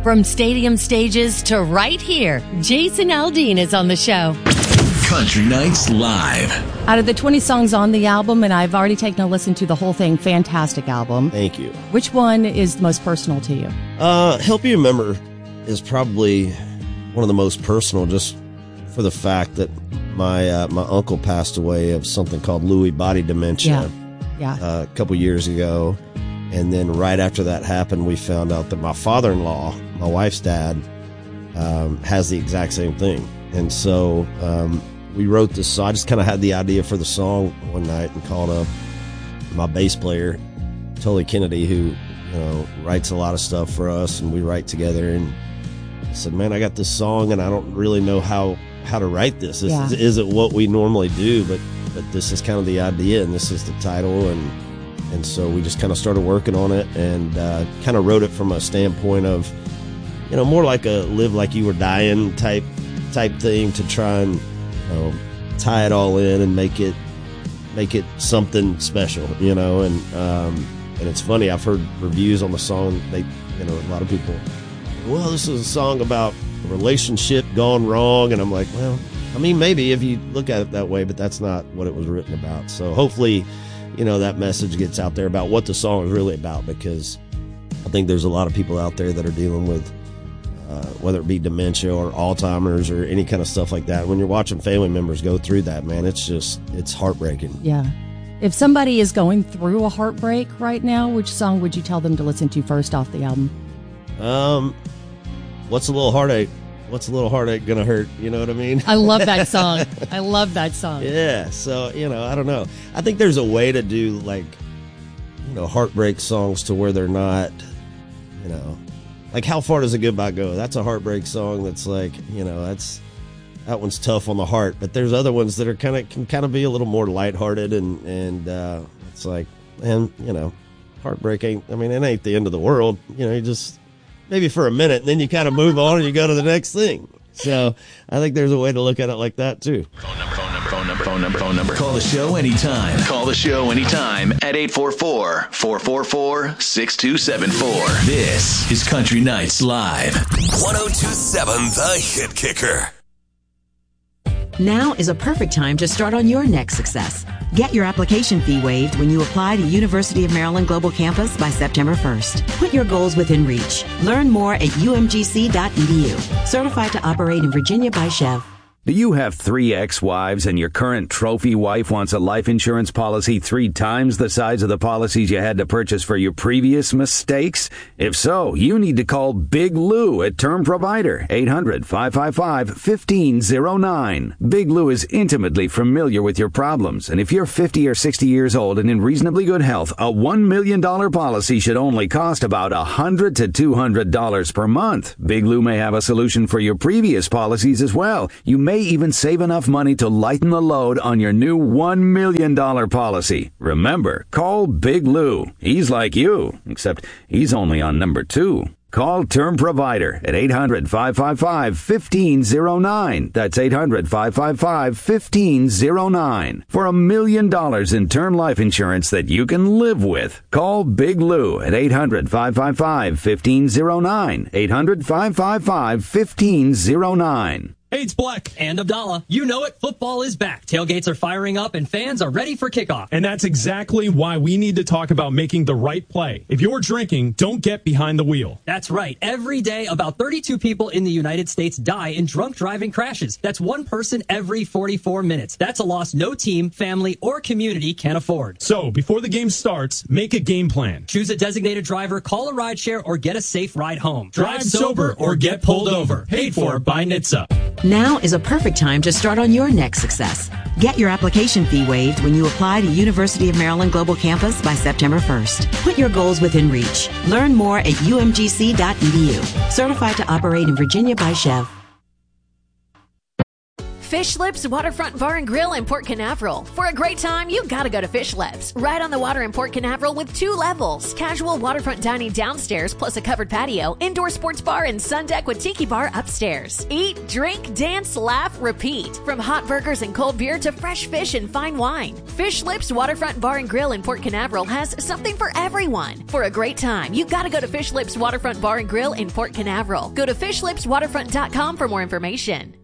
From stadium stages to right here, Jason Aldean is on the show. Country Nights Live. Out of the 20 songs on the album, and I've already taken a listen to the whole thing, fantastic album. Thank you. Which one is the most personal to you? Help You Remember is probably one of the most personal, just for the fact that my uncle passed away of something called Lewy body dementia a couple years ago. And then right after that happened, we found out that my father-in-law, my wife's dad, has the exact same thing. And so we wrote this song. I just kind of had the idea for the song one night and called up my bass player, Tully Kennedy, who writes a lot of stuff for us, and we write together. And I said, man, I got this song, and I don't really know how to write this. This isn't what we normally do, but this is kind of the idea, and this is the title. And so we just kind of started working on it and kind of wrote it from a standpoint of, more like a live like you were dying type thing, to try and tie it all in and make it something special, and it's funny, I've heard reviews on the song. A lot of people, well, this is a song about a relationship gone wrong, and I'm like, well, I mean, maybe if you look at it that way, but that's not what it was written about. So hopefully, that message gets out there about what the song is really about, because I think there's a lot of people out there that are dealing with whether it be dementia or Alzheimer's or any kind of stuff like that. When you're watching family members go through that, man, it's heartbreaking. Yeah. If somebody is going through a heartbreak right now, which song would you tell them to listen to first off the album? What's a little heartache? What's a little heartache gonna hurt? You know what I mean? I love that song. I love that song. Yeah. So, I don't know. I think there's a way to do heartbreak songs to where they're not, like How Far Does a Goodbye Go? That's a heartbreak song that's like, that one's tough on the heart. But there's other ones that are can be a little more lighthearted and it's like, and heartbreak ain't, it ain't the end of the world. You just maybe for a minute, and then you kind of move on and you go to the next thing. So I think there's a way to look at it like that too. Phone number. Call the show anytime. Call the show anytime at 844-444-6274. This is Country Nights Live. 102.7 The Hit Kicker. Now is a perfect time to start on your next success. Get your application fee waived when you apply to University of Maryland Global Campus by September 1st. Put your goals within reach. Learn more at umgc.edu. Certified to operate in Virginia by Chev. Do you have 3 ex-wives and your current trophy wife wants a life insurance policy 3 times the size of the policies you had to purchase for your previous mistakes? If so, you need to call Big Lou at Term Provider, 800-555-1509. Big Lou is intimately familiar with your problems, and if you're 50 or 60 years old and in reasonably good health, a $1 million policy should only cost about $100 to $200 per month. Big Lou may have a solution for your previous policies as well. You may even save enough money to lighten the load on your new $1 million policy. Remember, call Big Lou. He's like you, except he's only on number 2. Call Term Provider at 800-555-1509. That's 800-555-1509. For $1 million in term life insurance that you can live with. Call Big Lou at 800-555-1509. 800-555-1509. Hey, it's Black. And Abdallah. You know it. Football is back. Tailgates are firing up and fans are ready for kickoff. And that's exactly why we need to talk about making the right play. If you're drinking, don't get behind the wheel. That's right. Every day, about 32 people in the United States die in drunk driving crashes. That's one person every 44 minutes. That's a loss no team, family, or community can afford. So, before the game starts, make a game plan. Choose a designated driver, call a rideshare, or get a safe ride home. Drive sober or get pulled over. Paid for by NHTSA. Now is a perfect time to start on your next success. Get your application fee waived when you apply to University of Maryland Global Campus by September 1st. Put your goals within reach. Learn more at umgc.edu. Certified to operate in Virginia by Chev. Fish Lips Waterfront Bar and Grill in Port Canaveral. For a great time, you gotta go to Fish Lips. Right on the water in Port Canaveral with 2 levels. Casual waterfront dining downstairs plus a covered patio, indoor sports bar, and sun deck with tiki bar upstairs. Eat, drink, dance, laugh, repeat. From hot burgers and cold beer to fresh fish and fine wine. Fish Lips Waterfront Bar and Grill in Port Canaveral has something for everyone. For a great time, you gotta go to Fish Lips Waterfront Bar and Grill in Port Canaveral. Go to fishlipswaterfront.com for more information.